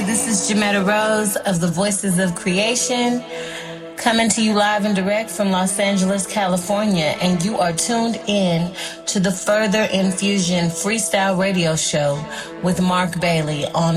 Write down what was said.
this is Jametta Rose of the Voices of Creation, coming to you live and direct from Los Angeles, California, and you are tuned in to the Further Infusion Freestyle Radio Show with Mark Bailey on